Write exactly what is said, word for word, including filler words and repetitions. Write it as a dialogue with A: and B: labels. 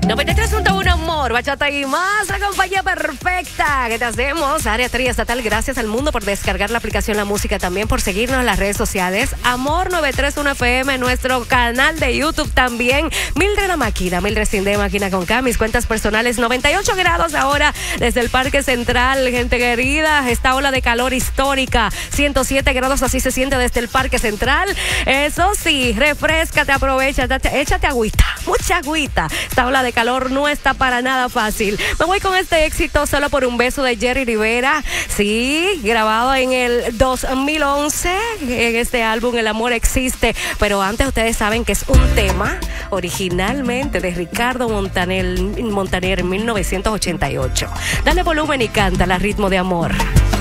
A: noventa y tres punto uno Amor, bachata y más, la compañía perfecta que te hacemos. Área Triestatal, gracias al mundo por descargar la aplicación La Música, también por seguirnos en las redes sociales. Amor novecientos treinta y uno F M, nuestro canal de YouTube también. Mildred la máquina, Mildred sin de máquina con K, mis cuentas personales. noventa y ocho grados ahora desde el Parque Central, gente querida. Esta ola de calor histórica, ciento siete grados, así se siente desde el Parque Central. Eso sí, refrescate, aprovecha, échate agüita, mucha agüita. Esta ola de calor no está para nada fácil. Me voy con este éxito, Solo por un beso, de Jerry Rivera. Sí, grabado en el dos mil once. En este álbum El amor existe. Pero antes ustedes saben que es un tema originalmente de Ricardo Montaner, Montaner en mil novecientos ochenta y ocho. Dale volumen y cántala, Ritmo de Amor.